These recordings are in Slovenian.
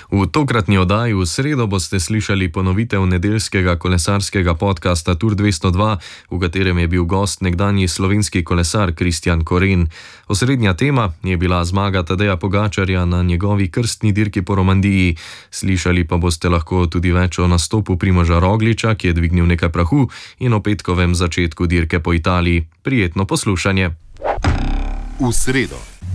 V tokratni oddaji v sredo boste slišali ponovitev nedeljskega kolesarskega podcasta Tour 202, v katerem je bil gost nekdanji slovenski kolesar Kristjan Koren. Osrednja tema je bila zmaga Tadeja Pogačarja na njegovi krstni dirki po Romandiji. Slišali pa boste lahko tudi več o nastopu Primoža Rogliča, ki je dvignil nekaj prahu, in o petkovem začetku dirke po Italiji. Prijetno poslušanje. V sredo.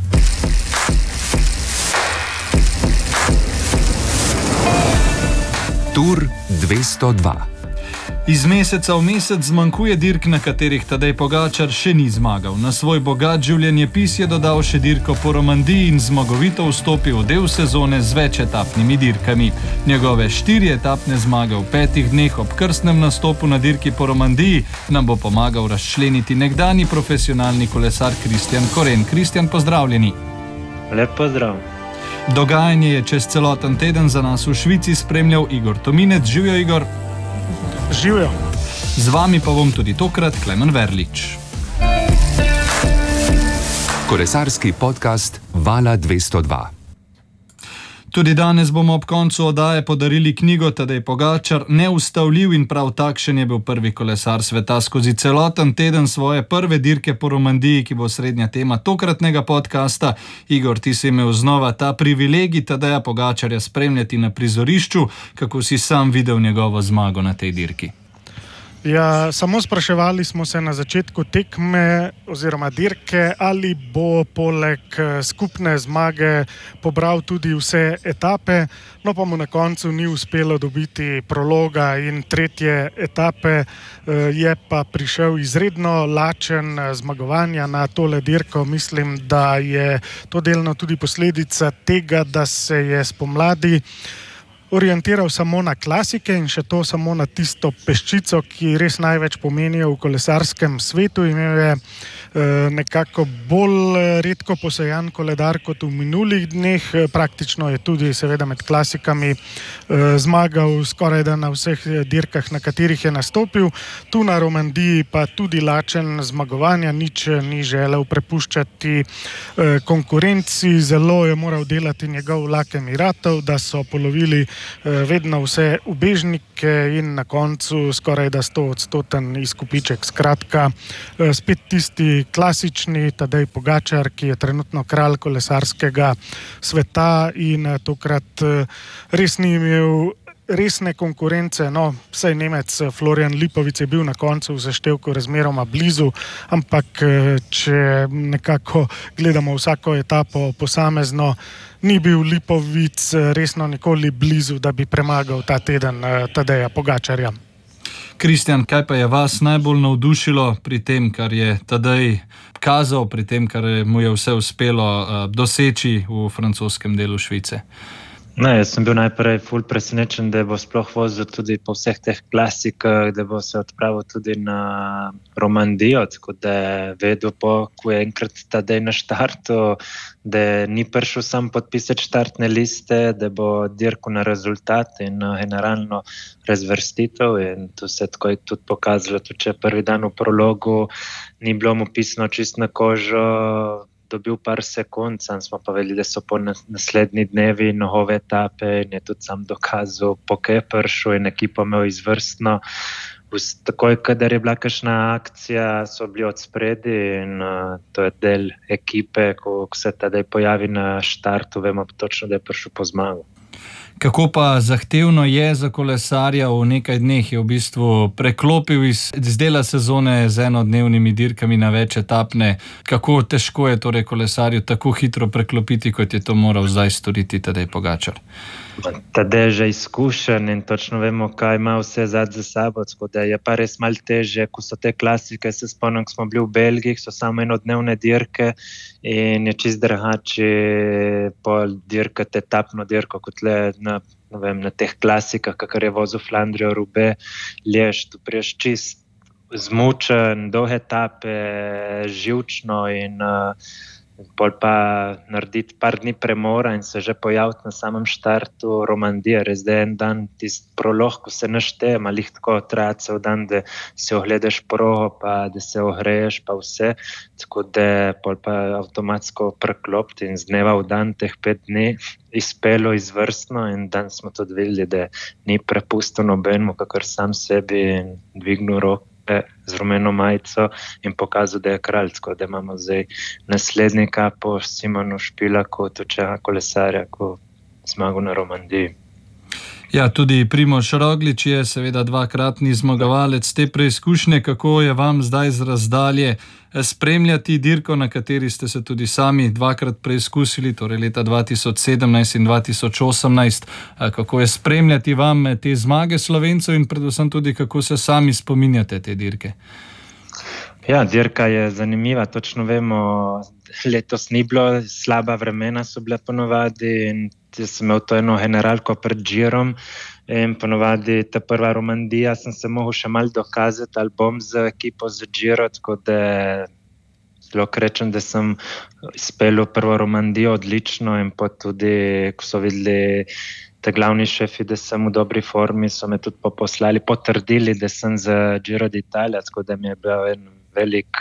Tour 202. Iz meseca v mesec zmanjkuje dirk, na katerih Tadej Pogačar še ni zmagal. Na svoj bogat življenjepis je dodal še dirko po Romandiji in zmagovito vstopil v del sezone z več etapnimi dirkami. Njegove 4 etapne zmage v 5 dneh ob krstnem nastopu na dirki po Romandiji nam bo pomagal razčleniti nekdanji profesionalni kolesar Kristjan Koren. Kristjan, pozdravljeni. Lep pozdrav. Dogajanje je čez celoten teden za nas v Švici spremljal Igor Tominec. Živjo, Igor. Živjo. Z vami pa bom tudi tokrat Klemen Verlič. Kolesarski podcast Vala 202. Tudi danes bomo ob koncu oddaje podarili knjigo Tadej Pogačar, Neustavljiv, in prav takšen je bil prvi kolesar sveta skozi celoten teden svoje prve dirke po Romandiji, ki bo srednja tema tokratnega podcasta. Igor, ti si imel znova ta privilegij Tadeja Pogačarja spremljati na prizorišču. Kako si sam videl njegovo zmago na tej dirki? Ja, samo spraševali smo se na začetku tekme oziroma dirke, ali bo poleg skupne zmage pobral tudi vse etape, no pa mu na koncu ni uspelo dobiti prologa in 3. etape. Je pa prišel izredno lačen zmagovanja na tole dirko. Mislim, da je to delno tudi posledica tega, da se je spomladi orientiral samo na klasike in še to samo na tisto peščico, ki res največ pomenijo v kolesarskem svetu. Imel je nekako bolj redko posejan koledar kot v minulih dneh. Praktično je tudi seveda med klasikami zmagal skorajda na vseh dirkah, na katerih je nastopil. Tu na Romandiji pa tudi lačen zmagovanja, nič ni želel prepuščati konkurenci. Zelo je moral delati njegov Lake Miratov, da so polovili vedno vse ubežnike in na koncu skorajda 100% izkupiček. Skratka, spet tisti klasični Tadej Pogačar, ki je trenutno kralj kolesarskega sveta in tokrat res ni imel resne konkurence. No, vsaj Nemec Florian Lipovic je bil na koncu v zaštevku razmeroma blizu, ampak če nekako gledamo vsako etapo posamezno, ni bil Lipovic resno nikoli blizu, da bi premagal ta teden Tadeja Pogačarja. Kristjan, kaj pa je vas najbolj navdušilo pri tem, kar je Tadej kazal, pri tem, kar mu je vse uspelo doseči v francoskem delu Švice? Jaz sem bil najprej ful presenečen, da bo sploh vozil tudi po vseh teh klasikah, da bo se odpravil tudi na Romandijo, tako da je vedel, ko je enkrat Tadej na štartu, da ni prišel sam podpisati štartne liste, da bo dirkal na rezultat in generalno razvrstitev, in to se tako je tudi pokazalo, tudi če prvi dan v prologu ni bilo mu pisano čist na kožo, dobil par sekund, sam smo pa vedeli, da so po naslednji dnevi nove etape in je tudi sam dokazal, po kaj je prišel in ekipo imel izvrstno. Takoj, kadar je bila kakšna akcija, so bili odspredji in to je del ekipe, ko se Tadej pojavi na štartu, vemo točno, da je prišel po zmago. Kako pa zahtevno je za kolesarja v nekaj dneh, je v bistvu preklopil iz dela sezone z enodnevnimi dirkami na več etapne. Kako težko je torej kolesarju tako hitro preklopiti, kot je to moral zdaj storiti Tadej Pogačar? Tadej je že izkušen in točno vemo, kaj ima vse za sabo, tako da je pa res malo težje, ko so te klasike. Se spomnim, ko smo bili v Belgiji, so samo enodnevne dirke in je čist drugače pol dirkati etapno dirko, kot le na teh klasikah, kakor je vozil Flandrijo, Roubaix, Liež. Tu priješ čist zmučen, dolge etape, živčno in pol pa narediti par dni premora in se že pojaviti na samem štartu Romandije. Res da je en dan tisti prolog, ko se našteje, malih tako traja cel dan, da si ogledaš progo, pa da se ohreješ, pa vse, tako da pol pa avtomatsko preklopiti in z dneva v dan teh 5 dni izpelo izvrstno in dan smo tudi videli, da ni prepustil nobenemu, kakor sam sebi in dvignil roke z rumeno majico in pokazal, da je kralj, tako da imamo zdaj naslednika po Simonu Špilaku, točega kolesarja, ko zmagal na Romandiji. Ja, tudi Primož Roglič je seveda 2-kratni zmagovalec te preizkušnje. Kako je vam zdaj z razdalje spremljati dirko, na kateri ste se tudi sami 2-krat preizkusili, torej leta 2017 in 2018. Kako je spremljati vam te zmage Slovencev in predvsem tudi, kako se sami spominjate te dirke? Ja, dirka je zanimiva, točno vemo, letos ni bilo, slaba vremena so bile ponovadi in sem imel to eno generalko pred Girom in ponovadi ta prva Romandija sem se mogel še malo dokazati, ali bom z ekipo za Giro, tako da lahko rečem, da sem izpeljal prvo Romandijo odlično in pa tudi, ko so videli te glavni šefi, da sem v dobri formi, so me tudi potrdili, da sem za Giro d'Italia, tako da mi je bil en velik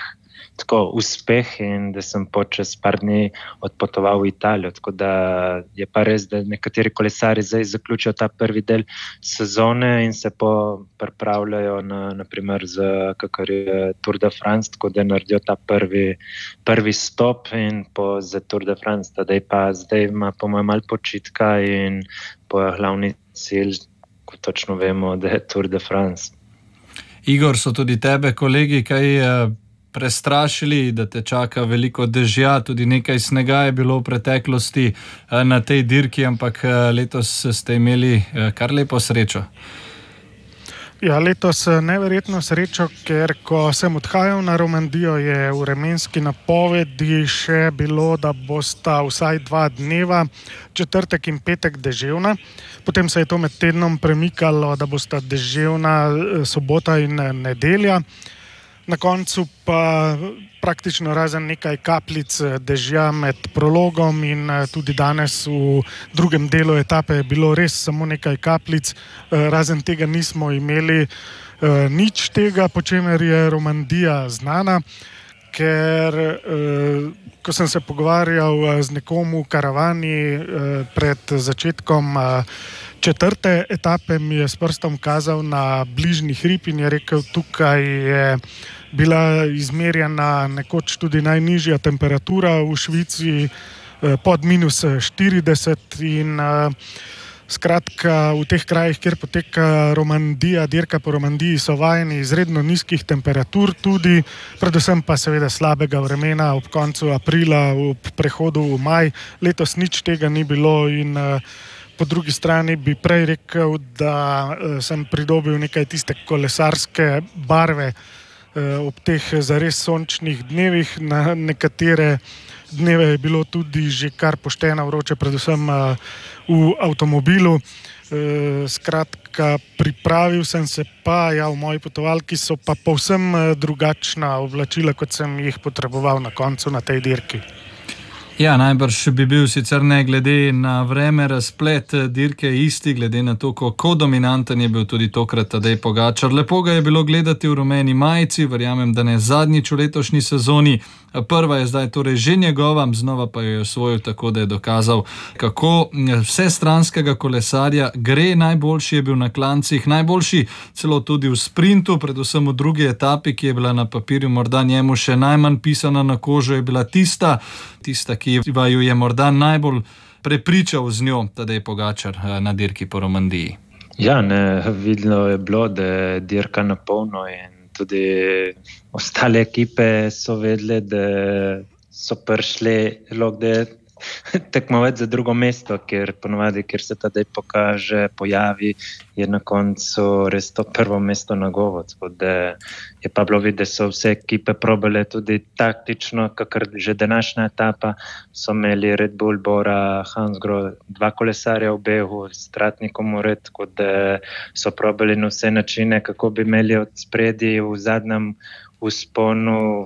uspeh in da sem počez par dni odpotoval v Italijo. Tako da je pa res, da nekateri kolesari zdaj zaključijo ta prvi del sezone in se pripravljajo na primer kakor je Tour de France, tako da naredijo ta prvi stop in za Tour de France. Zdaj ima po mojem malo počitka in po glavni cilj, ko točno vemo, da je Tour de France. Igor, so tudi tebe kolegi kaj prestrašili, da te čaka veliko dežja, tudi nekaj snega je bilo v preteklosti na tej dirki, ampak letos ste imeli kar lepo srečo. Ja, letos neverjetno srečo, ker ko sem odhajal na Romandijo, je v vremenski napovedi še bilo, da bosta vsaj 2 dneva, četrtek in petek deževna. Potem se je to med tednom premikalo, da bosta deževna sobota in nedelja. Na koncu pa praktično razen nekaj kapljic dežja med prologom in tudi danes v drugem delu etape je bilo res samo nekaj kapljic. Razen tega nismo imeli nič tega, po čemer je Romandija znana, ker ko sem se pogovarjal z nekom v karavani pred začetkom četrte etape, mi je s prstom kazal na bližnji hrib in je rekel, tukaj je bila izmerjena nekoč tudi najnižja temperatura v Švici pod -40 in skratka v teh krajih, kjer poteka Romandija, dirka po Romandiji, so vajeni izredno nizkih temperatur tudi, predvsem pa seveda slabega vremena ob koncu aprila, ob prehodu v maj. Letos nič tega ni bilo in po drugi strani bi prej rekel, da sem pridobil nekaj tiste kolesarske barve ob teh zares sončnih dnevih. Na nekatere dneve je bilo tudi že kar pošteno vroče, predvsem v avtomobilu. Skratka, pripravil sem se pa, v moji potovalki so pa povsem drugačna oblačila, kot sem jih potreboval na koncu na tej dirki. Ja, najbrž bi bil sicer ne glede na vreme razplet dirke isti, glede na to, kako dominanten je bil tudi tokrat Tadej Pogačar. Lepo ga je bilo gledati v rumeni majici, verjamem, da ne zadnjič v letošnji sezoni. Prva je zdaj torej že njegova, znova pa jo je osvojil tako, da je dokazal, kako vsestranskega kolesarja gre. Najboljši je bil na klancih, najboljši celo tudi v sprintu, predvsem v drugi etapi, ki je bila na papirju morda njemu še najmanj pisana na kožo, je bila tista, ki vaju je morda najbolj prepričal z njo Tadej Pogačar na dirki po Romandiji. Ja, vidno je bilo, da je dirka na polno in tudi ostale ekipe so vedele, da so prišli tekmovati za drugo mesto, ker ponovadi, ker se Tadej pojavi, je na koncu res to prvo mesto na govo. Tako da je pa bilo videti, da so vse ekipe probale tudi taktično, kakor že današnja etapa, so imeli Red Bull, Bora, Hansgrohe, 2 kolesarja v behu, Stratnikom Moret, tako da so probali na vse načine, kako bi imeli od spredi v zadnjem vzponu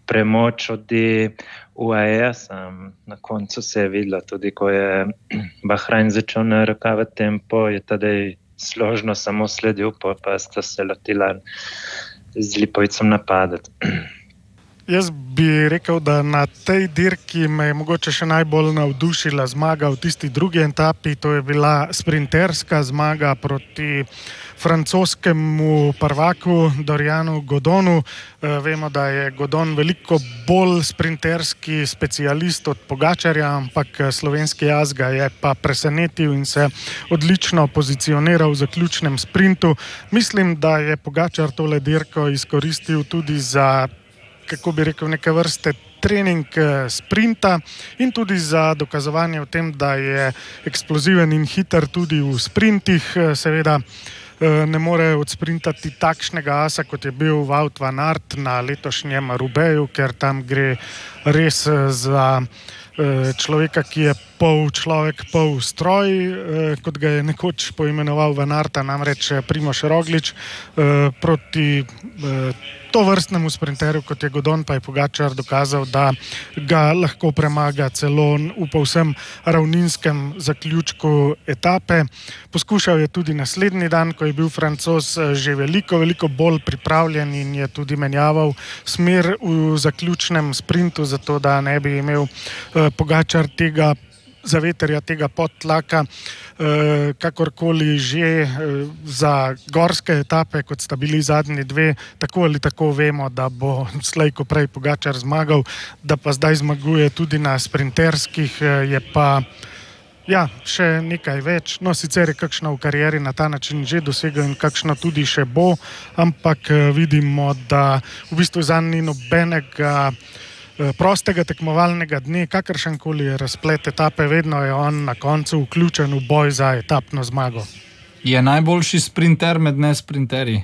premoč od UAE, na koncu se je videlo, tudi ko je Bahrain začel narekavati tempo, je tadej složno samo sledil, pa sta se lotila z Lipovicom napadati. Jaz bi rekel, da na tej dirki me je mogoče še najbolj navdušila zmaga v tisti drugi etapi. To je bila sprinterska zmaga proti francoskemu prvaku Dorianu Godonu. Vemo, da je Godon veliko bolj sprinterski specialist od Pogačarja, ampak slovenski jaz ga je pa presenetil in se odlično pozicioniral v zaključnem sprintu. Mislim, da je Pogačar tole dirko izkoristil tudi za, kako bi rekel, neke vrste trening sprinta in tudi za dokazovanje o tem, da je eksploziven in hiter tudi v sprintih. Seveda ne more odsprintati takšnega asa, kot je bil Wout van Aert na letošnjem Roubaixu, ker tam gre res za človeka, ki je pol človek, pol stroj, kot ga je nekoč poimenoval Van Aerta, namreč Primož Roglič. Proti to vrstnemu sprinterju, kot je Godon, pa je Pogačar dokazal, da ga lahko premaga celo v povsem ravninskem zaključku etape. Poskušal je tudi naslednji dan, ko je bil Francoz že veliko bolj pripravljen in je tudi menjaval smer v zaključnem sprintu, zato da ne bi imel Pogačar tega zavetrja, tega podtlaka, kakorkoli že za gorske etape, kot sta bili zadnji dve, tako ali tako vemo, da bo slej ko prej Pogačar zmagal, da pa zdaj zmaguje tudi na sprinterskih, je pa še nekaj več. No, sicer je kakšno v karieri na ta način že dosegel in kakšno tudi še bo, ampak vidimo, da v bistvu zanj ni nobenega prostega tekmovalnega dne, kakršenkoli je razplet etape, vedno je on na koncu vključen v boj za etapno zmago. Je najboljši sprinter med nesprinterji?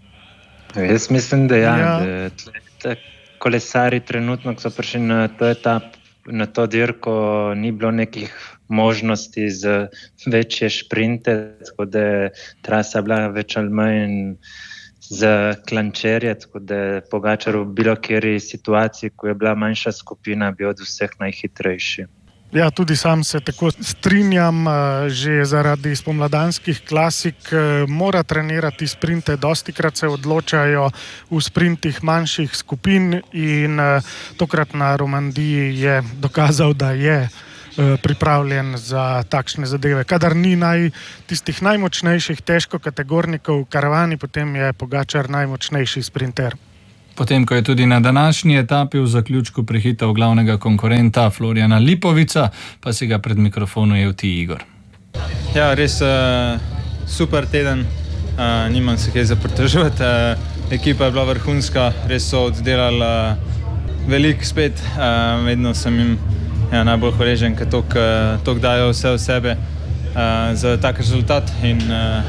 Jaz mislim, da da kolesari trenutno, ko so prišli na to etap, na to dirko, ni bilo nekih možnosti za večje šprinte, tako da je trasa bila več ali manj za klančerje, tako da je Pogačar v bilo kateri situaciji, ko je bila manjša skupina, bi od vseh najhitrejši. Ja, tudi sam se tako strinjam, že zaradi spomladanskih klasik mora trenirati sprinte, dostikrat se odločajo v sprintih manjših skupin in tokrat na Romandiji je dokazal, da je pripravljen za takšne zadeve. Kadar ni tistih najmočnejših težkokategornikov v karavani, potem je Pogačar najmočnejši sprinter. Potem, ko je tudi na današnji etapi v zaključku prehital glavnega konkurenta Florjana Lipovica, pa si ga pred mikrofonom ujel ti, Igor. Ja, res super teden, nimam se kaj za pritoževati. Ekipa je bila vrhunska, res so oddelali veliko spet, vedno sem jim najbolj hvaležen, ker toliko dajo vse od sebe za tak rezultat in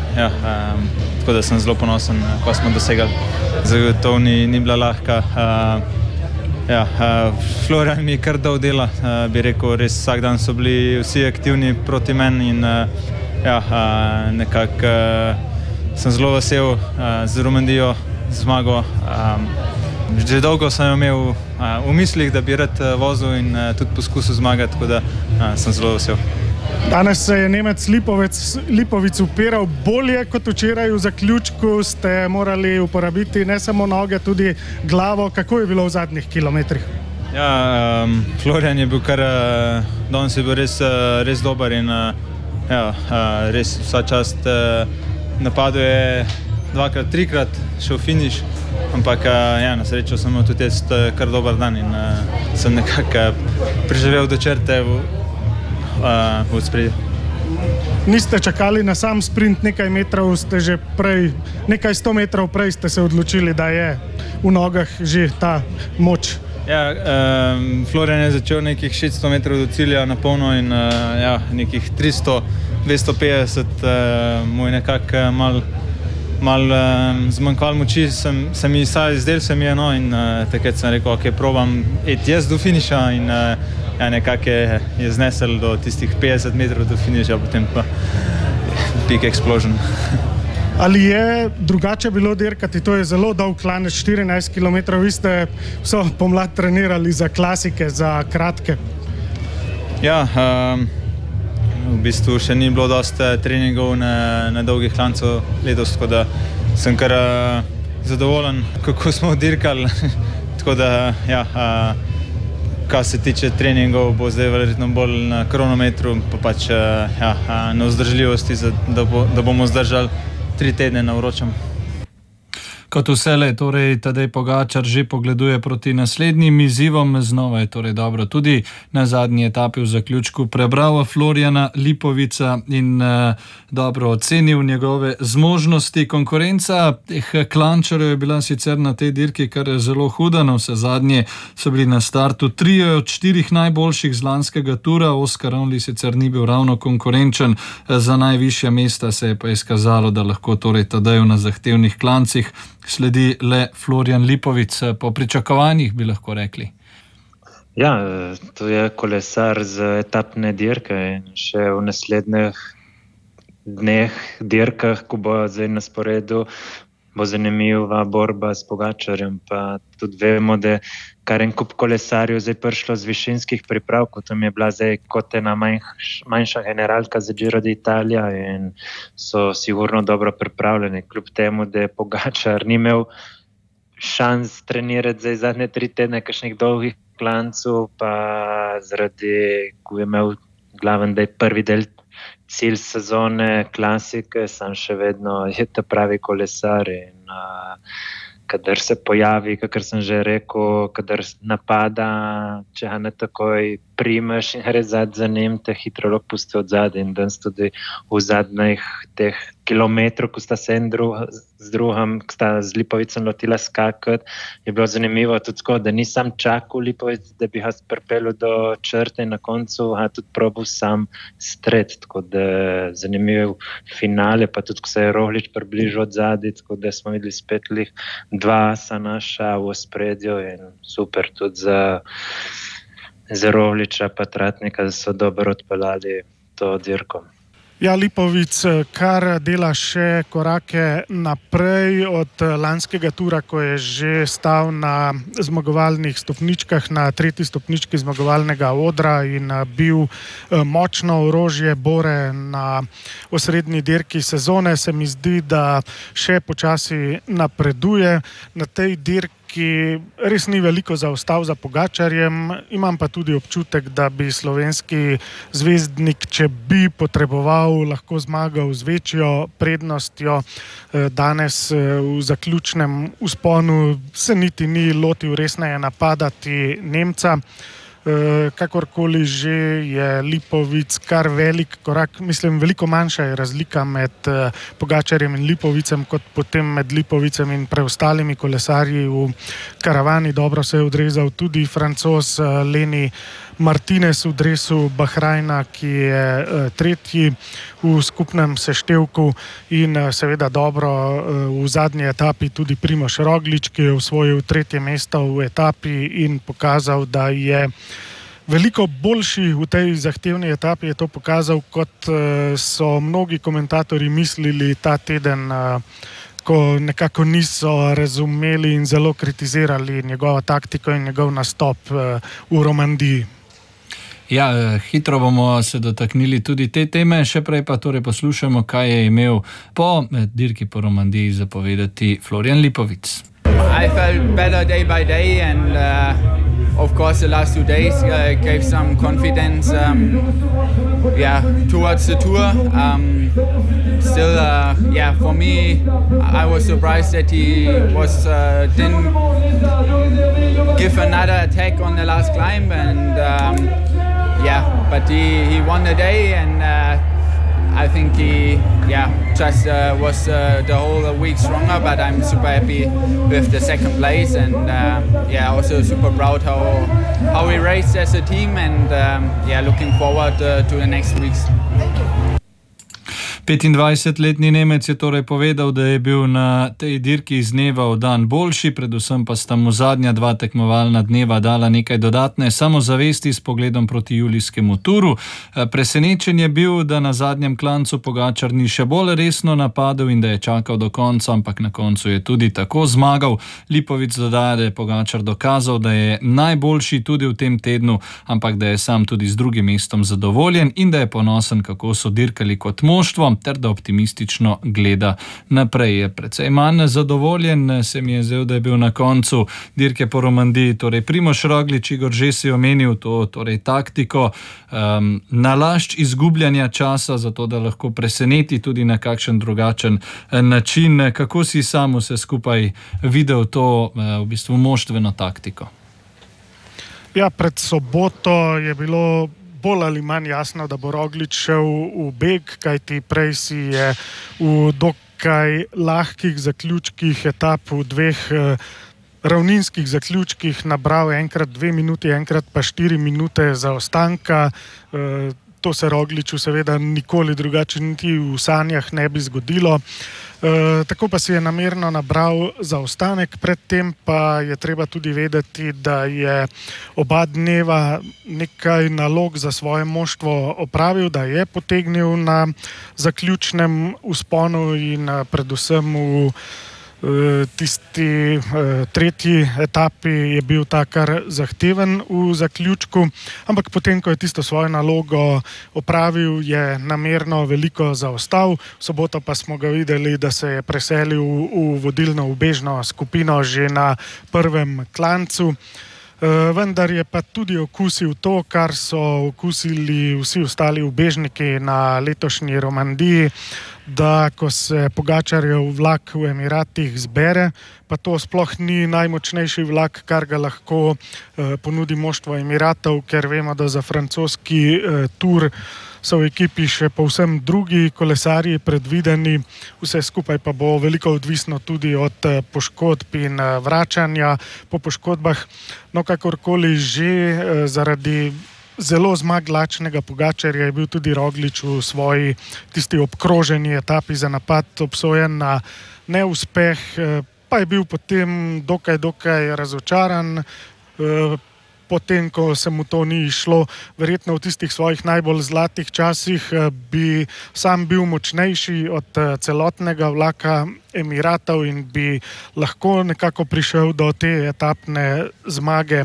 tako da sem zelo ponosen, ko smo dosegali. Zagotovo ni bila lahka. Florian mi je kar dal dela, bi rekel, res vsak dan so bili vsi aktivni proti meni in nekako sem zelo vesel z Romandijo, zmago. Že dolgo sem imel v mislih, da bi rad vozil in tudi poskusil zmagati, tako da sem zelo vesel. Danes se je Nemec Lipovic upiral bolje kot včeraj v zaključku, ste morali uporabiti ne samo noge, tudi glavo. Kako je bilo v zadnjih kilometrih? Ja, Florian je bil danes je bil res dober in res vsa čast. Napadel je dvakrat, trikrat šel finiš, ampak na srečo sem imel tudi kar dober dan in sem nekako preživel do črte v ospredju. Niste čakali na sam sprint, nekaj metrov ste že prej, nekaj 100 metrov prej ste se odločili, da je v nogah že ta moč. Ja, Florian je začel nekih 600 metrov do cilja na polno in nekih 300, 250 mu je nekako malo zmanjkalo moči, se mi zdel se mi je, no, in takrat sem rekel, ok, probam iti jaz do finiša in nekako je znesel do tistih 50 metrov do finiša, potem pa big explosion. Ali je drugače bilo dirkati? To je zelo dolg klanec, 14 km. Vi ste vso pomlad trenirali za klasike, za kratke. Ja, v bistvu še ni bilo dosta treningov na dolgih klancov letos, tako da sem kar zadovoljen, kako smo dirkali. Tako da, ja, kar se tiče treningov, bo zdaj verjetno bolj na kronometru, pa pač na vzdržljivosti, da bomo zdržali 3 tedne na vročem. Kot vselej, torej Tadej Pogačar že pogleduje proti naslednjim izzivom. Znova je torej dobro tudi na zadnji etapi v zaključku prebral Florjana Lipovica in dobro ocenil njegove zmožnosti. Konkurenca teh klančarjev je bila sicer na tej dirki kar zelo huda. Na vse zadnje so bili na startu 3 od 4 najboljših z lanskega tura. Oscar Onley sicer ni bil ravno konkurenčen za najvišja mesta, se je pa izkazalo, da lahko torej Tadeju na zahtevnih klancih sledi le Florjan Lipovic. Po pričakovanjih bi lahko rekli. Ja, to je kolesar z etapne dirke in še v naslednjih dneh dirkah, ko bo zdaj na sporedu, bo zanimiva borba s Pogačarjem, pa tudi vemo, da kar en kup kolesarjev zdaj prišlo z višinskih pripravkov, tam je bila zdaj kot ena manjša generalka za Giro d'Italia in so sigurno dobro pripravljeni, kljub temu, da je Pogačar ni imel šans trenirati zdaj zadnje 3 tedne kakšnih dolgih klancov, pa zaradi, ko je imel glaven, da je prvi del cilj sezone klasike, sam še vedno je ta pravi kolesar in kadar se pojavi, kakor sem že rekel, kadar napada, če ga ne takoj primeš in gre za njim, te hitro lahko pusti od zadaj in danes tudi v zadnjih teh kilometrov, ko sta se en z drugim, ko sta z Lipovicem lotila skakati, je bilo zanimivo tudi tako, da nisem čakal Lipovic, da bi ga pripeljal do črte in na koncu ga tudi probal sam stret, tako da zanimiv finale, pa tudi ko se je Roglič približal od zadaj, tako da smo videli spet 2 asa naša v ospredju in super tudi za Rogliča pa Tratnika, da so dobro odpeljali to dirko. Ja, Lipovic kar dela še korake naprej od lanskega tura, ko je že stal na zmagovalnih stopničkah, na 3. stopnički zmagovalnega odra in bil močno orožje bore na osrednji dirki sezone. Se mi zdi, da še počasi napreduje na tej dirki. Res ni veliko zaostal za Pogačarjem, imam pa tudi občutek, da bi slovenski zvezdnik, če bi potreboval, lahko zmagal z večjo prednostjo. Danes v zaključnem vzponu se niti ni lotil resneje napadati Nemca. Kakorkoli že je Lipovic kar velik korak, mislim, veliko manjša je razlika med Pogačarjem in Lipovicem kot potem med Lipovicem in preostalimi kolesarji v karavani. Dobro se je odrezal tudi Francoz Lenny Martinez v dresu Bahrajna, ki je 3. v skupnem seštevku in seveda dobro v zadnji etapi tudi Primož Roglič, ki je osvojil 3. mesto v etapi in pokazal, da je veliko boljši v tej zahtevni etapi, je to pokazal, kot so mnogi komentatorji mislili ta teden, ko nekako niso razumeli in zelo kritizirali njegovo taktiko in njegov nastop v Romandiji. Ja, hitro bomo se dotaknili tudi te teme, še prej pa torej poslušamo, kaj je imel po dirki po Romandiji zapovedati Florjan Lipovic. I felt better day by day and of course the last 2 days gave some confidence towards the tour. Still, for me, I was surprised that he didn't give another attack on the last climb and but he won the day and I think he just was the whole week stronger, but I'm super happy with the 2nd place and also super proud how we raced as a team and looking forward to the next weeks. 25-letni Nemec je torej povedal, da je bil na tej dirki iz dneva v dan boljši, predvsem pa sta mu zadnja 2 tekmovalna dneva dala nekaj dodatne samozavesti s pogledom proti julijskemu turu. Presenečen je bil, da na zadnjem klancu Pogačar ni še bolj resno napadel in da je čakal do konca, ampak na koncu je tudi tako zmagal. Lipović dodaja, da je Pogačar dokazal, da je najboljši tudi v tem tednu, ampak da je sam tudi z drugim mestom zadovoljen in da je ponosen, kako so dirkali kot moštvo, ter da optimistično gleda naprej. Je precej manj zadovoljen, se mi je zdel, da je bil na koncu dirke po Romandiji, torej Primož Roglič, Igor že si omenil to, torej taktiko, nalašč izgubljanja časa, zato da lahko preseneti tudi na kakšen drugačen način. Kako si sam vse skupaj videl to v bistvu moštveno taktiko? Ja, pred soboto je bilo bolj ali manj jasno, da bo Roglič šel v beg, kajti prej si je v dokaj lahkih zaključkih etap v 2 ravninskih zaključkih nabral enkrat 2 minuti, enkrat pa 4 minute zaostanka. To se Rogliču seveda nikoli drugače niti v sanjah ne bi zgodilo. Tako pa si je namerno nabral zaostanek, predtem pa je treba tudi vedeti, da je oba dneva nekaj nalog za svoje moštvo opravil, da je potegnil na zaključnem vzponu in predvsem v tisti 3. etapi je bil ta kar zahteven v zaključku, ampak potem, ko je tisto svojo nalogo opravil, je namerno veliko zaostal. V soboto pa smo ga videli, da se je preselil v vodilno ubežno skupino že na prvem klancu. Vendar je pa tudi okusil to, kar so okusili vsi ostali ubežniki na letošnji Romandiji, da ko se Pogačarjev vlak v Emiratih zbere, pa to sploh ni najmočnejši vlak, kar ga lahko ponudi moštvo Emiratov, ker vemo, da za francoski tur so v ekipi še povsem drugi kolesarji predvideni, vse skupaj pa bo veliko odvisno tudi od poškodb in vračanja po poškodbah. No, kakorkoli že, zaradi zelo zmaglačnega Pogačarja je bil tudi Roglič v svoji tisti obkroženi etapi za napad obsojen na neuspeh, pa je bil potem dokaj razočaran. Potem, ko se mu to ni išlo, verjetno v tistih svojih najbolj zlatih časih bi sam bil močnejši od celotnega vlaka Emiratov in bi lahko nekako prišel do te etapne zmage.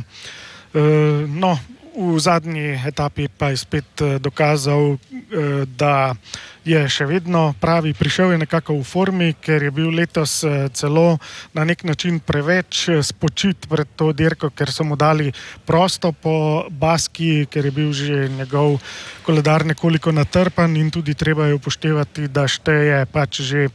No, v zadnji etapi pa je spet dokazal, da je še vedno pravi, prišel je nekako v formi, ker je bil letos celo na nek način preveč spočit pred to dirko, ker so mu dali prosto po Baskiji, ker je bil že njegov koledar nekoliko natrpan in tudi treba je upoštevati, da šteje pač že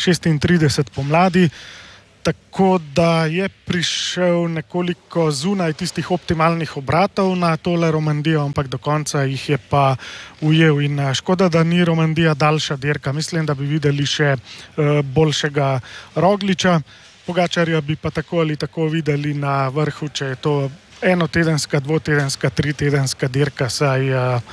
36 pomladi. Tako da je prišel nekoliko zunaj tistih optimalnih obratov na tole Romandijo, ampak do konca jih je pa ujel in škoda, da ni Romandija daljša dirka. Mislim, da bi videli še boljšega Rogliča. Pogačarja bi pa tako ali tako videli na vrhu, če je to enotedenska, dvotedenska, tritedenska dirka, saj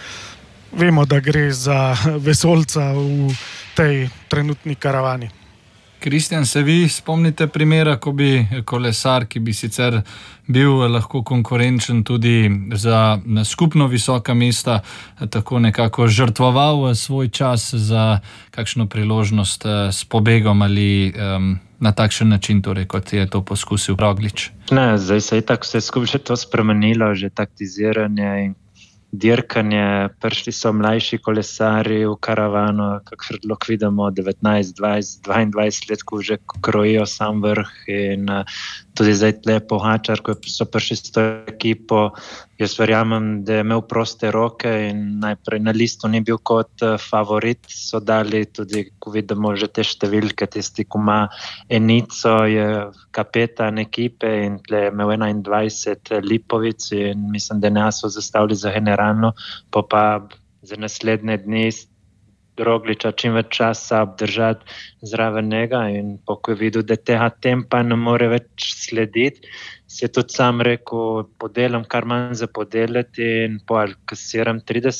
vemo, da gre za vesoljca v tej trenutni karavani. Kristjan, se vi spomnite primera, ko bi kolesar, ki bi sicer bil lahko konkurenčen tudi za skupno visoka mesta, tako nekako žrtvoval svoj čas za kakšno priložnost s pobegom ali na takšen način, torej, kot je to poskusil Roglič? Ne, zdaj se je tako vse skupaj že to spremenilo, že taktiziranje in dirkanje, prišli so mlajši kolesari v karavano, kakor lahko vidimo, 19, 20, 22 let, ko že krojijo sam vrh in tudi zdaj tle Pogačar, ko so prišli s to ekipo, jaz verjamem, da je imel proste roke in najprej na listu ni bil kot favorit, so dali tudi, ko vidimo že te številke, tisti, ko ima enico, je kapetan ekipe in tle je imel 21 Lipović in mislim, da ne so zastavili za generalno, pa za naslednje dni Rogliča čim več časa obdržati zraven njega in ko je videl, da tega tempa ne more več slediti, si je tudi sam rekel, podelam kar manj za podeliti in kasiram 30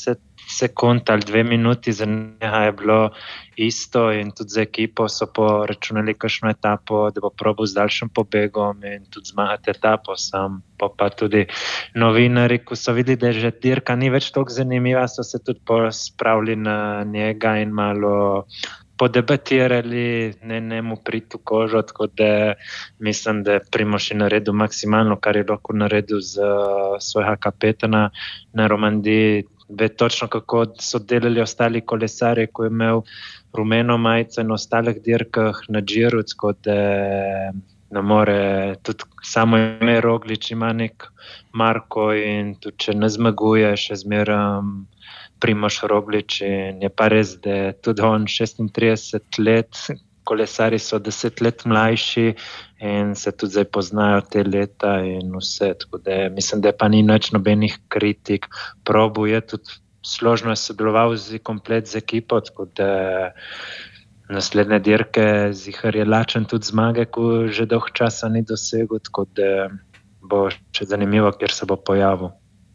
sekund ali 2 minuti za njega je bilo isto in tudi za ekipo so poračunali kakšno etapo, da bo probal z daljšim pobegom in tudi zmagati etapo sam. Pa tudi novinari, ko so videli, da že dirka ni več toliko zanimiva, so se tudi spravili na njega in malo podebatirali, ne mu priti v kožo, tako da mislim, da je Primož naredil maksimalno, kar je lahko naredil z svojega kapetana na Romandiji. Ve točno, kako so delali ostali kolesarji, ko je imel rumeno majico in ostalih dirkah na Giru, tako da ne more, tudi samo ime Roglič ima nek Marko in tudi če ne zmaguje, še zmeraj Primož Roglič in je pa res, da je tudi on 36 let, kolesari so 10 let mlajši in se tudi zdaj poznajo te leta in vse, tako da mislim, da pa ni nič nobenih kritik. Probu je tudi složno sodeloval komplet z ekipo, tako da naslednje dirke zihar je lačen tudi zmage, ko že dolg časa ni dosegel, tako da bo še zanimivo, kjer se bo pojavil.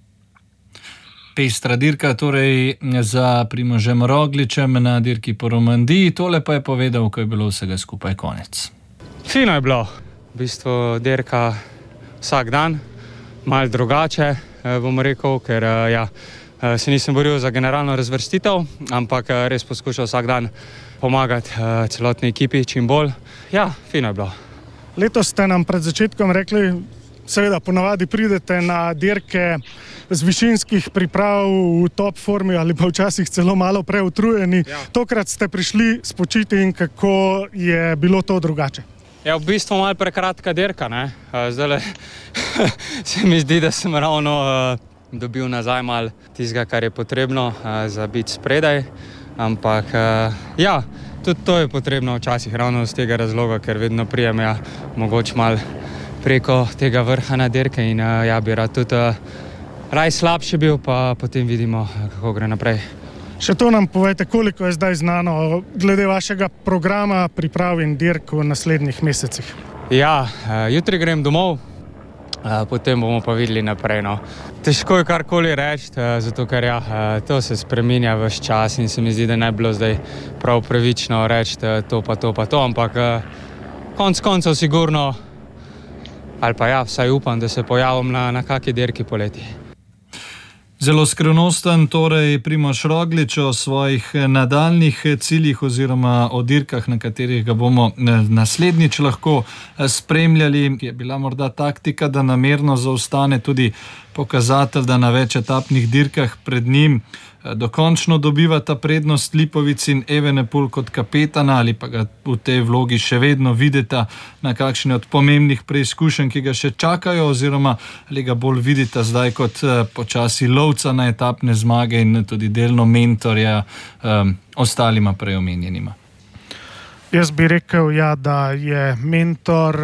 Pestra dirka torej za Primožem Rogličem na dirki po Romandiji. Tole pa je povedal, ko je bilo vsega skupaj konec. Fino je bilo. V bistvu dirka vsak dan, malo drugače, bom rekel, ker se nisem boril za generalno razvrstitev, ampak res poskušal vsak dan pomagati celotni ekipi čim bolj. Ja, fino je bilo. Letos ste nam pred začetkom rekli, seveda ponavadi pridete na dirke z višinskih priprav v top formi ali pa včasih celo malo preutrujeni. Ja. Tokrat ste prišli spočiti in kako je bilo to drugače? Ja, v bistvu malo prekratka dirka, ne. Zdajle se mi zdi, da sem ravno dobil nazaj malo tistega, kar je potrebno za biti spredaj, ampak ja, tudi to je potrebno včasih ravno z tega razloga, ker vedno prijem mogoče malo preko tega vrha na dirke in bi rad tudi raj slabši bil, pa potem vidimo, kako gre naprej. Še to nam povejte, koliko je zdaj znano glede vašega programa priprav in dirk v naslednjih mesecih? Ja, jutri grem domov, potem bomo pa videli naprej. No. Težko je karkoli reči, zato ker to se spreminja ves čas in se mi zdi, da ne bi bilo zdaj prav pravično reči to pa to pa to, ampak konc koncev sigurno, ali pa vsaj upam, da se pojavim na kaki dirki poleti. Zelo skrivnosten torej Primož Roglič o svojih nadaljnih ciljih oziroma o dirkah, na katerih ga bomo naslednjič lahko spremljali. Je bila morda taktika, da namerno zaostane tudi pokazatelj, da na več etapnih dirkah pred njim dokončno dobivata prednost Lipovic in Evenepoel kot kapetana ali pa ga v tej vlogi še vedno vidita na kakšni od pomembnih preizkušenj, ki ga še čakajo, oziroma ali ga bolj vidita zdaj kot počasi lovca na etapne zmage in tudi delno mentorja ostalima prej omenjenima. Jaz bi rekel, da je mentor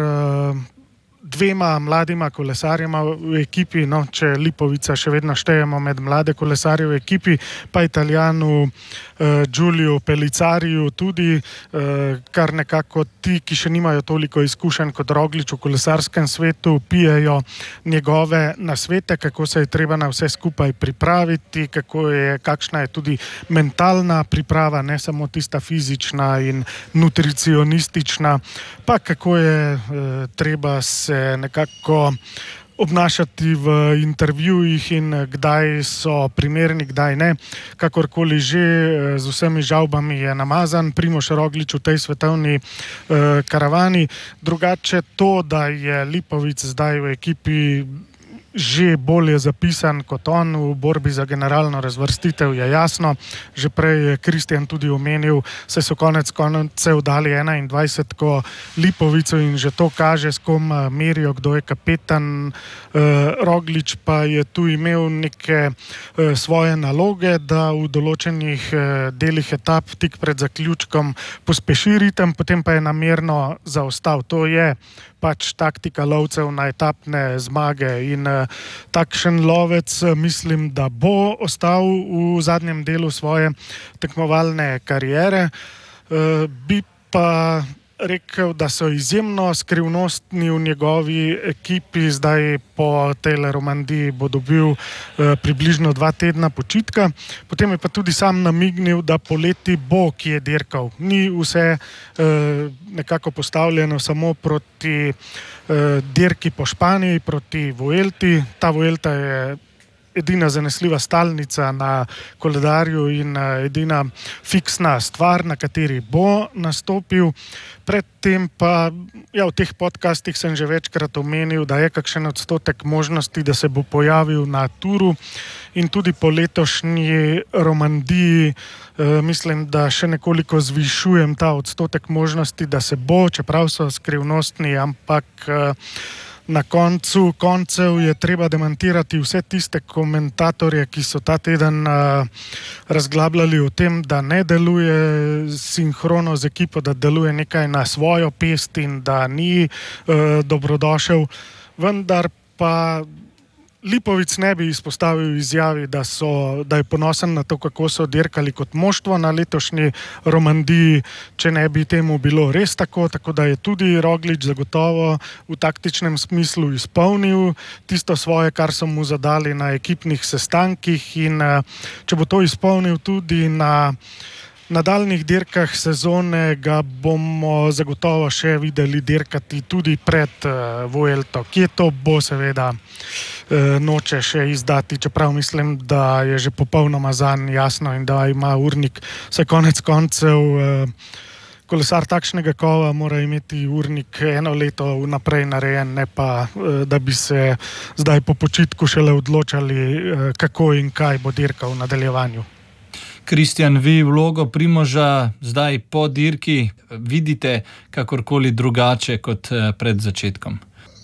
dvema mladima kolesarjema v ekipi, če Lipovica še vedno štejemo med mlade kolesarje v ekipi, pa Italijanu Giulio Pellizzariju tudi, kar nekako ti, ki še nimajo toliko izkušenj kot Roglič v kolesarskem svetu, pijejo njegove nasvete, kako se je treba na vse skupaj pripraviti, kakšna je tudi mentalna priprava, ne samo tista fizična in nutricionistična, pa kako je treba se nekako obnašati v intervjujih in kdaj so primerni, kdaj ne. Kakorkoli že, z vsemi žavbami je namazan Primož Roglič v tej svetovni karavani. Drugače to, da je Lipovic zdaj v ekipi že bolje zapisan kot on v borbi za generalno razvrstitev, je jasno. Že prej je Kristjan tudi omenil, se so konec koncev dali 21 Lipovicu in že to kaže, s kom merijo, kdo je kapetan. Roglič pa je tu imel neke svoje naloge, da v določenih delih etap tik pred zaključkom pospeši ritem, potem pa je namerno zaostal. To je pač taktika lovcev na etapne zmage in takšen lovec mislim, da bo ostal v zadnjem delu svoje tekmovalne kariere. Bi pa rekel, da so izjemno skrivnostni v njegovi ekipi. Zdaj po tej Romandiji bo dobil približno 2 tedna počitka. Potem je pa tudi sam namignil, da poleti bo kje dirkal. Ni vse nekako postavljeno samo proti dirki po Španiji, proti Vuelti. Ta Vuelta je edina zanesljiva stalnica na koledarju in edina fiksna stvar, na kateri bo nastopil. Predtem pa, v teh podcastih sem že večkrat omenil, da je kakšen odstotek možnosti, da se bo pojavil na Turu in tudi po letošnji Romandiji mislim, da še nekoliko zvišujem ta odstotek možnosti, da se bo, čeprav so skrivnostni, ampak na koncu koncev je treba demantirati vse tiste komentatorje, ki so ta teden razglabljali o tem, da ne deluje sinhrono z ekipo, da deluje nekaj na svojo pest in da ni dobrodošel. Vendar pa Lipovic ne bi izpostavil izjavi, da je ponosen na to, kako so dirkali kot moštvo na letošnji Romandiji, če ne bi temu bilo res tako da je tudi Roglič zagotovo v taktičnem smislu izpolnil tisto svoje, kar so mu zadali na ekipnih sestankih, in če bo to izpolnil tudi na nadaljnih dirkah sezone, ga bomo zagotovo še videli dirkati tudi pred Vuelto. Kje to bo, seveda noče še izdati, čeprav mislim, da je že popolnoma zanj jasno in da ima urnik vse konec koncev. Kolesar takšnega kova mora imeti urnik 1 leto vnaprej narejen, ne pa, da bi se zdaj po počitku šele odločali, kako in kaj bo dirkal v nadaljevanju. Kristjan, vi vlogo Primoža zdaj po dirki vidite kakorkoli drugače kot pred začetkom?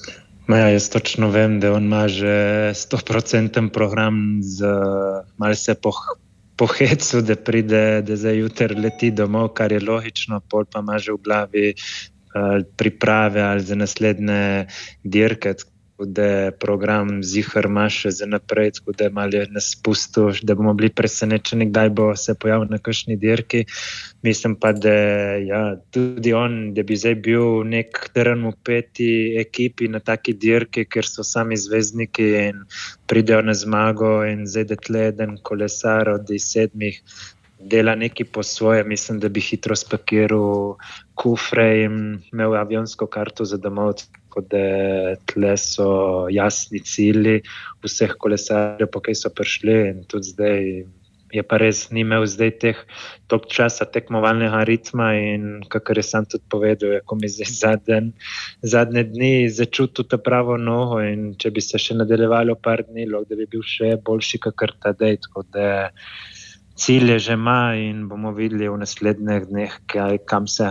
Jaz točno vem, da on ima že 100% program, malo se po hecu, da pride, da zdaj jutri leti domov, kar je logično, pol pa ima že v glavi priprave ali za naslednje dirke, da program zihar ima še za naprej, tako da malo je nas spustil, da bomo bili presenečeni, kdaj bo se pojavil na kakšni dirki. Mislim pa, da tudi on, da bi zdaj bil nek teren v 5. ekipi na taki dirki, ker so sami zvezdniki in pridejo na zmago, in zdaj da tle eden kolesar od 7 dela nekaj po svoje. Mislim, da bi hitro spakiral kufre in imel avionsko karto za domov, tako da tle so jasni cilji vseh kolesarjev, po kaj so prišli, in tudi zdaj je pa res ni imel zdaj toliko časa tekmovalnega ritma, in kakor je sam tudi povedal, ko mi zdaj zadnje dni začutil ta pravo nogo, in če bi se še nadaljevalo par dni, da bi bil še boljši kakor tadej, tako da cilje že ima in bomo videli v naslednjih dneh, kam se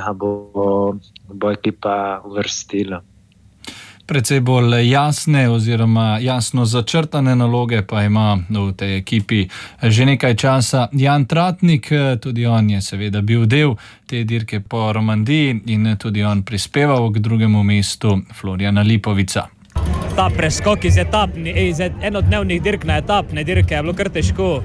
bo ekipa uvrstila. Precej bolj jasne oziroma jasno začrtane naloge pa ima v tej ekipi že nekaj časa Jan Tratnik. Tudi on je seveda bil del te dirke po Romandiji in tudi on prispeval k 2. mestu Florjana Lipovica. Ta preskok iz enodnevnih dirk na etapne dirke je bilo kar težko.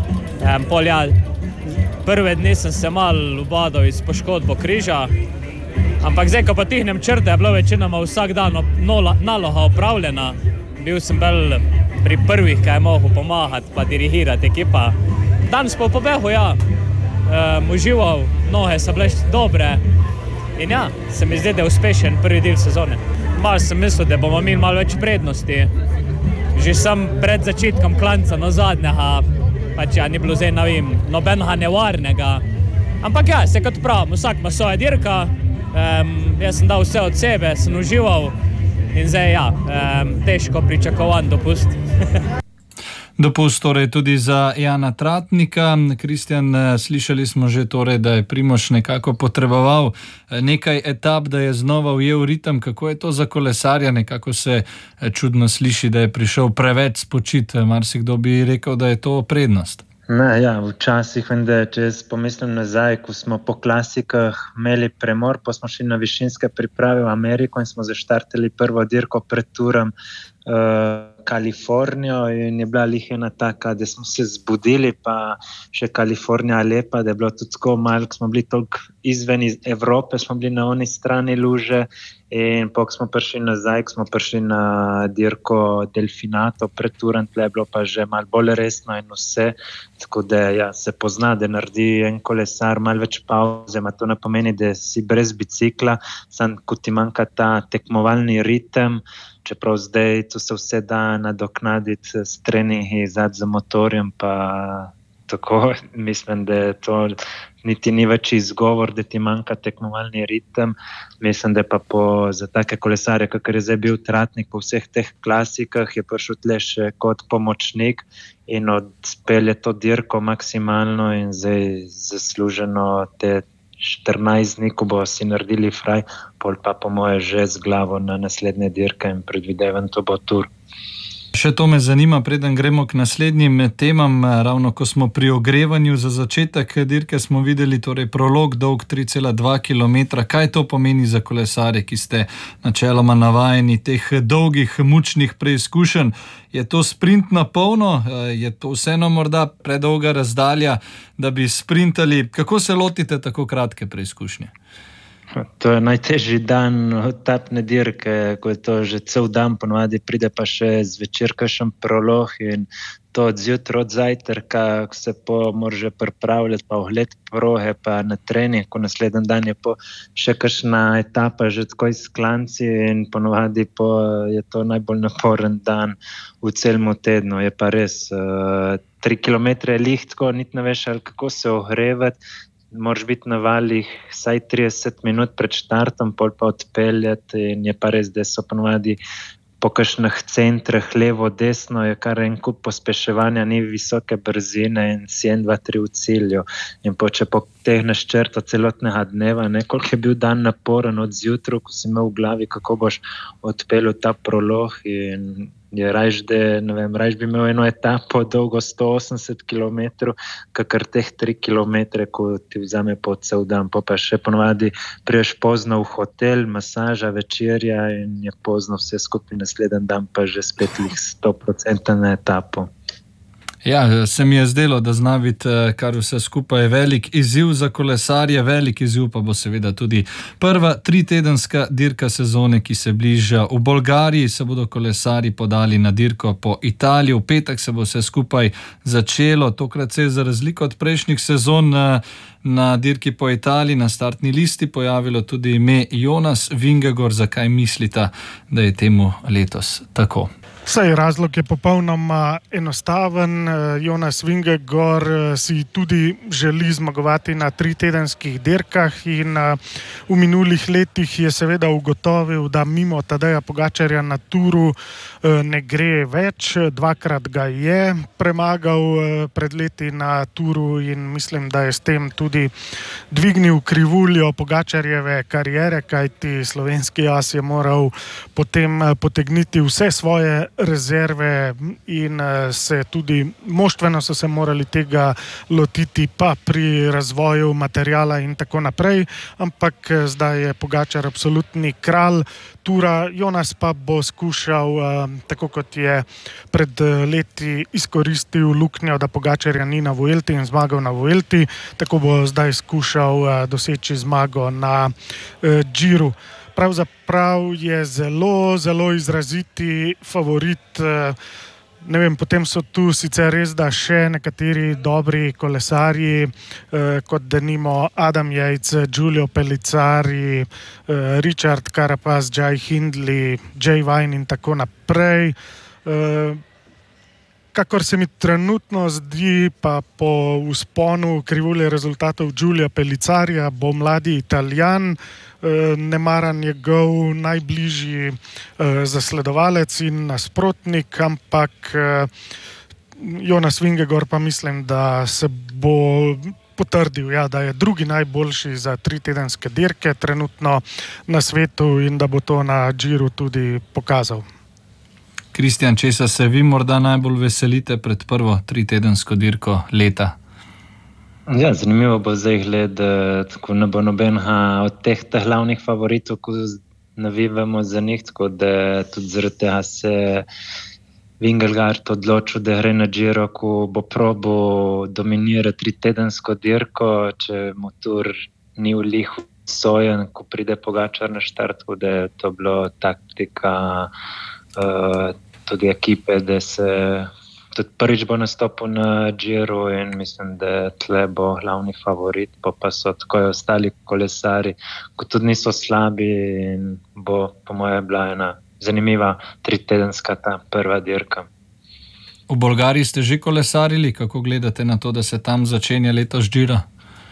Prve dni sem se malo ubadal iz poškodbo križa, ampak zdaj, ko potihnem črte, je bilo večinoma vsak dan naloga opravljena. Bil sem bolj pri prvih, ki je mogel pomagati pa dirigirati ekipa. Danes pa v pobehu, užival, noge so bile dobre in se mi zdi, da je uspešen prvi del sezone. Malo sem mislil, da bomo imeli malo več prednosti. Že sem pred začetkom klanca na zadnjega, ni bilo zdaj nobenega nevarnega. Ampak se kot pravim, vsak ima svoja dirka. Jaz sem dal vse od sebe, sem užival in zdaj težko pričakovan dopust. Dopust torej tudi za Jana Tratnika. Kristjan, slišali smo že torej, da je Primož nekako potreboval nekaj etap, da je znova ujel ritem. Kako je to za kolesarja? Nekako se čudno sliši, da je prišel preveč spočit. Marsikdo bi rekel, da je to prednost. Včasih, če jaz pomislim nazaj, ko smo po klasikah imeli premor, pa smo šli na višinske priprave v Ameriko in smo zaštartili prvo dirko pred Turom, Kalifornijo in je bila lih ena taka, da smo se zbudili, pa še Kalifornija lepa, da je bilo tudi tako malo, ko smo bili toliko izven iz Evrope, smo bili na oni strani luže in ko smo prišli nazaj, ko smo prišli na dirko Delfinato pred Turan, tle je bilo pa že malo bolj resno in vse, tako da ja, se pozna, da naredi en kolesar malo več pauze, ma to ne pomeni, da si brez bicikla, samo ko ti manjka ta tekmovalni ritem, čeprav zdaj to se vse da nadoknaditi s treningi zad za motorjem, pa tako mislim, da to niti ni več izgovor, da ti manjka tekmovalni ritem. Mislim, da pa za take kolesarje, kakor je zdaj bil Tratnik po vseh teh klasikah, je prišel tle še kot pomočnik in odpelje to dirko maksimalno in zdaj zasluženo te 14 dni, ko bo si naredili fraj, pol pa po moje že z glavo na naslednje dirke in predvidevam, to bo Tour. Še to me zanima, preden gremo k naslednjim temam, ravno ko smo pri ogrevanju za začetek dirke smo videli, torej prolog dolg 3,2 km. Kaj to pomeni za kolesarje, ki ste načeloma navajeni teh dolgih, mučnih preizkušenj? Je to sprint na polno? Je to vseeno morda predolga razdalja, da bi sprintali? Kako se lotite tako kratke preizkušnje? To je najtežji dan etapne dirke, ko je to že cel dan, ponovadi pride pa še zvečer kakšen prolog in to od zjutraj, od zajtrka, ko se moraš že pripravljati, pa ogled proge, pa na trening, ko naslednji dan je še kakšna etapa, že tako iz klanci in ponovadi je to najbolj naporen dan v celem tednu. Je pa res 3 kilometre je lihtko, niti ne veš, ali kako se ogrevati. Moraš biti na valih vsaj 30 minut pred štartom, pol pa odpeljati in je pa res, da so ponovadi po kakšnih centrih levo, desno, je kar en kup pospeševanja, ni visoke brzine in si 1, 2, 3 v cilju. In če potegneš črto celotnega dneva, koliko je bil dan naporen od zjutraj, ko si imel v glavi, kako boš odpeljal ta prolog in je rajš bi imel eno etapo dolgo 180 km, kakor teh 3 km, ko ti vzame po cel dan, pa še ponovadi priješ pozno v hotel, masaža, večerja in je pozno vse skupaj, naslednji dan pa že spet 100% na etapo. Ja, se mi je zdelo, da zna biti kar vse skupaj velik izziv za kolesarje, velik izziv pa bo seveda tudi prva 3-tedenska dirka sezone, ki se bliža. V Bolgariji se bodo kolesarji podali na dirko po Italiji, v petek se bo vse skupaj začelo, tokrat se je za razliko od prejšnjih sezon na dirki po Italiji na startni listi pojavilo tudi ime Jonas Vingegaard. Zakaj mislite, da je temu letos tako? Saj razlog je popolnoma enostaven. Jonas Vingegaard si tudi želi zmagovati na 3-tedenskih dirkah in v minulih letih je seveda ugotovil, da mimo Tadeja Pogačarja na Touru ne gre več. 2-krat ga je premagal pred leti na Touru in mislim, da je s tem tudi dvignil krivuljo Pogačarjeve kariere, kajti slovenski as je moral potem potegniti vse svoje rezerve in se tudi moštveno so se morali tega lotiti, pa pri razvoju materijala in tako naprej, ampak zdaj je Pogačar absolutni kralj Toura. Jonas pa bo skušal, tako kot je pred leti izkoristil luknjo, da Pogačarja ni na Vuelti in zmagal na Vuelti, tako bo zdaj skušal doseči zmago na Giru. Pravzaprav je zelo, zelo izraziti favorit. Ne vem, potem so tu sicer res, da še nekateri dobri kolesarji, kot denimo Adam Yates, Giulio Pellizzari, Richard Carapaz, Jai Hindley, Jay Vine in tako naprej. Kakor se mi trenutno zdi, pa po vzponu krivulje rezultatov Giulia Pellizzarija bo mladi Italijan, nemara njegov najbližji zasledovalec in nasprotnik, ampak Jonas Vingegaard pa mislim, da se bo potrdil, da je drugi najboljši za 3-tedenske dirke trenutno na svetu in da bo to na Giru tudi pokazal. Kristjan, česa se vi morda najbolj veselite pred prvo 3-tedensko dirko leta? Ja, zanimivo bo zdaj gledati, ko ne bo nobenega od teh glavnih favoritov, ko navivamo za njih, tako da tudi zaradi tega se Vingegaard odločil, da gre na Giro, ko bo probo dominirati 3-tedensko dirko, če motor ni v lihu sojen, ko pride Pogačar na štart, da je to bilo taktika tudi ekipe, da se tudi prvič bo nastopil na Giro in mislim, da tle bo glavni favorit, pa so tako ostali kolesari, ko tudi niso slabi in bo po moje bila ena zanimiva 3-tedenska ta prva dirka. V Bolgariji ste že kolesarili, kako gledate na to, da se tam začenja letos Giro?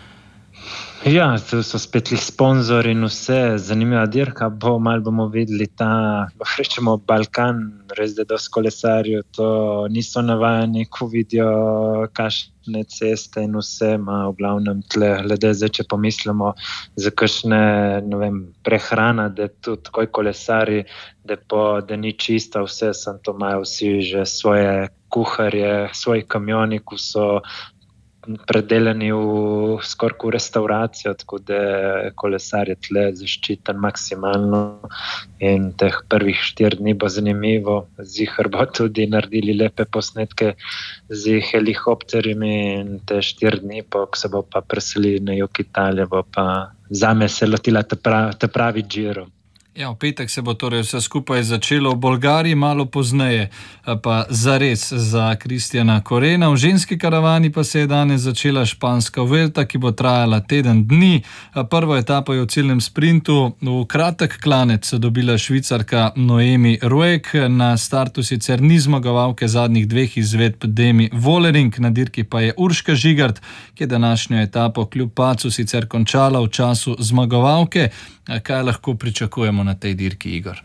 Ja, tu so spet sponzori in vse, zanimiva dirka, malo bomo videli ta, rečemo Balkan, res da dosti kolesarjev, to niso navajeni, ko vidijo kakšne ceste in vse, v glavnem tle, glede zdaj, če pomislimo za kakšne, ne vem, prehrana, da tudi takoj kolesari, da ni čisto vse, sem to imajo vsi že svoje kuharje, svoji kamioni, ko so predelani skoraj v restauracijo, tako da kolesar je tle zaščiten maksimalno in teh prvih 4 dni bo zanimivo. Zihar bo tudi naredili lepe posnetke z helikopterimi in te 4 dni, ko se bo pa preselili na jug Italije, bo pa zame se lotila ta pravi Giro. Ja, v petek se bo torej vse skupaj začelo v Bolgariji, malo pozneje pa zares za Kristjana Korena. V ženski karavani pa se je danes začela španska Vuelta, ki bo trajala teden dni. Prvo etapo je v ciljnem sprintu v kratek klanec dobila Švicarka Noemi Ruek. Na startu sicer ni zmagovalke zadnjih 2 izvedb Demi Vollering, na dirki pa je Urška Žigart, ki je današnjo etapo kljub padcu sicer končala v času zmagovalke. Kaj lahko pričakujemo na tej dirki, Igor?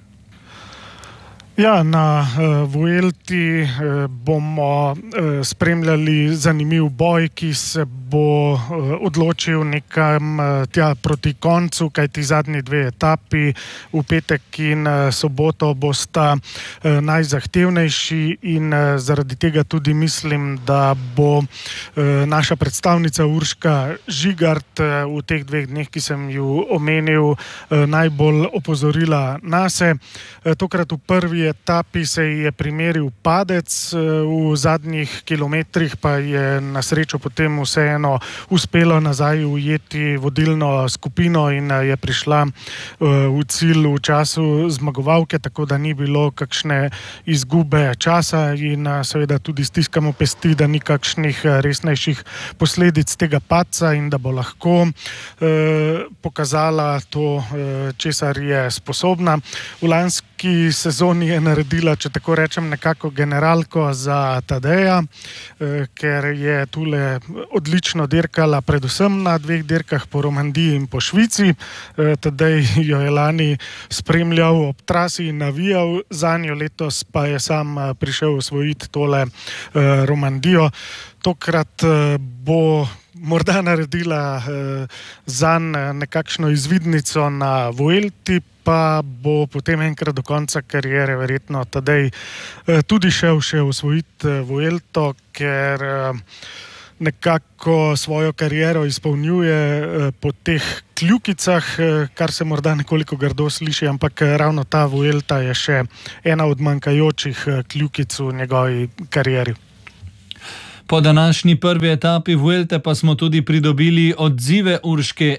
Ja, na Vuelti bomo spremljali zanimiv boj, ki se bo odločil nekam tja proti koncu, kajti zadnji 2 etapi v petek in soboto bosta najzahtevnejši in zaradi tega tudi mislim, da bo naša predstavnica Urška Žigart v teh 2 dneh, ki sem ju omenil, najbolj opozorila nase. Tokrat v prvi etapi se je primeril padec, v zadnjih kilometrih pa je na srečo potem vseeno uspelo nazaj ujeti vodilno skupino in je prišla v cilj v času zmagovalke, tako da ni bilo kakšne izgube časa in seveda tudi stiskamo pesti, da ni kakšnih resnejših posledic tega padca in da bo lahko pokazala to, česar je sposobna. V lanski sezoni je naredila, če tako rečem, nekako generalko za Tadeja, ker je tule odlično dirkala, predvsem na 2 dirkah po Romandiji in po Švici. Tadej jo je lani spremljal ob trasi in navijal zanjo, letos pa je sam prišel osvojiti tole Romandijo. Tokrat bo morda naredila zanj nekakšno izvidnico na Vuelti, pa bo potem enkrat do konca kariere verjetno Tadej tudi šel še osvojiti Vuelto, ker nekako svojo kariero izpolnjuje po teh kljukicah, kar se morda nekoliko grdo sliši, ampak ravno ta Vuelta je še ena od manjkajočih kljukic v njegovi karieri. Po današnji prvi etapi Vuelte pa smo tudi pridobili odzive Urške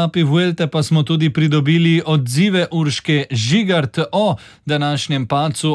Žigart o današnjem padcu